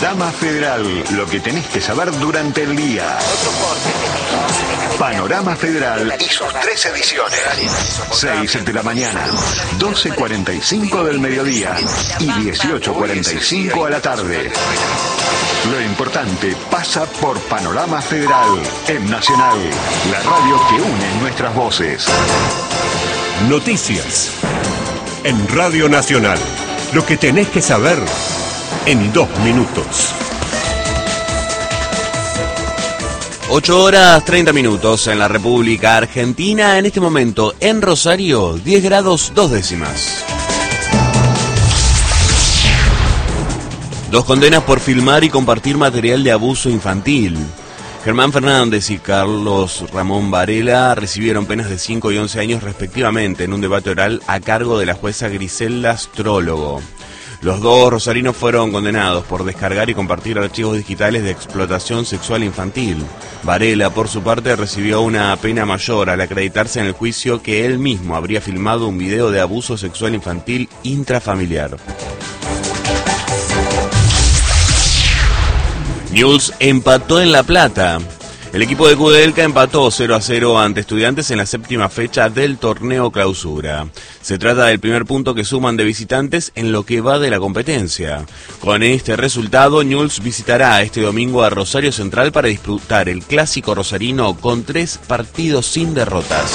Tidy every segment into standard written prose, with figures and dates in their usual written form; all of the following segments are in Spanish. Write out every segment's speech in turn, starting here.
Panorama Federal, lo que tenés que saber durante el día. Panorama Federal y sus 3 ediciones. 6 de la mañana, 12:45 del mediodía y 18:45 a la tarde. Lo importante pasa por Panorama Federal, en Nacional, la radio que une nuestras voces. Noticias en Radio Nacional. Lo que tenés que saber en 2 minutos. 8:30 en la República Argentina. En este momento, en Rosario, 10 grados 2 décimas. 2 condenas por filmar y compartir material de abuso infantil. Germán Fernández y Carlos Ramón Varela recibieron penas de 5 y 11 años respectivamente en un debate oral a cargo de la jueza Griselda Astrólogo. Los 2 rosarinos fueron condenados por descargar y compartir archivos digitales de explotación sexual infantil. Varela, por su parte, recibió una pena mayor al acreditarse en el juicio que él mismo habría filmado un video de abuso sexual infantil intrafamiliar. Newell's empató en La Plata. El equipo de Kudelka empató 0-0 ante Estudiantes en la 7ª fecha del torneo Clausura. Se trata del primer punto que suman de visitantes en lo que va de la competencia. Con este resultado, Newell's visitará este domingo a Rosario Central para disputar el clásico rosarino con 3 partidos sin derrotas.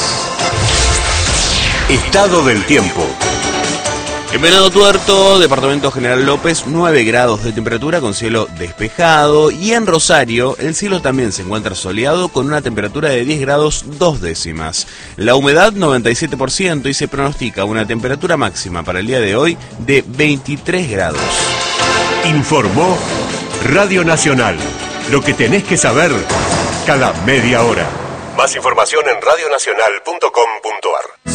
Estado del tiempo. En Venado Tuerto, departamento General López, 9 grados de temperatura con cielo despejado. Y en Rosario, el cielo también se encuentra soleado con una temperatura de 10 grados 2 décimas. La humedad 97% y se pronostica una temperatura máxima para el día de hoy de 23 grados. Informó Radio Nacional. Lo que tenés que saber cada media hora. Más información en radionacional.com.ar.